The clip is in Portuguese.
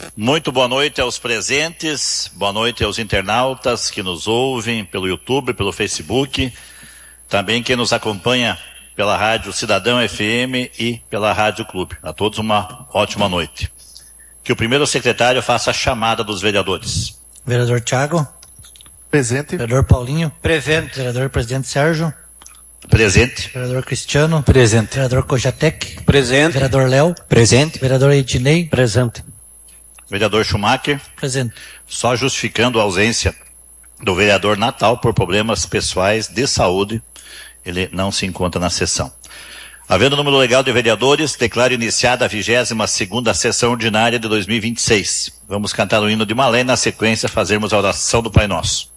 Muito boa noite aos presentes, boa noite aos internautas que nos ouvem pelo YouTube, pelo Facebook, também quem nos acompanha pela Rádio Cidadão FM e pela Rádio Clube. A todos uma ótima noite. Que o primeiro secretário faça a chamada dos vereadores. Vereador Thiago. Presente. Vereador Paulinho. Presente. Vereador Presidente Sérgio. Presente. Vereador Cristiano. Presente. Vereador Cojatec. Presente. Vereador Léo. Presente. Vereador Ednei. Presente. Vereador Schumacher. Presente. Só justificando a ausência do vereador Natal por problemas pessoais de saúde, ele não se encontra na sessão. Havendo número legal de vereadores, declaro iniciada a 22ª sessão ordinária de 2026. Vamos cantar o hino de Malé e na sequência fazermos a oração do Pai Nosso.